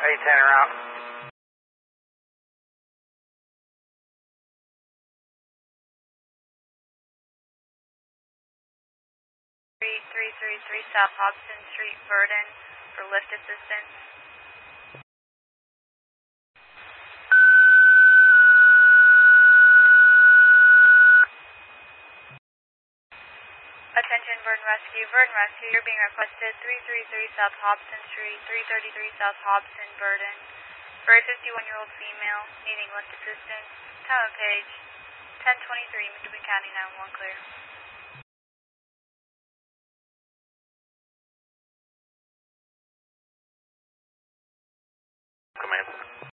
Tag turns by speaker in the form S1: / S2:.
S1: A10 route.
S2: 333 South Hobson Street, Verdon, for lift assistance. Attention Verdon Rescue. Verdon Rescue, you're being requested 333 South Hobson Street, 333 South Hobson, Verdon, for a 51-year-old female needing lift assistance. Time of page 10:23, Mississippi County 911 clear.
S1: Command.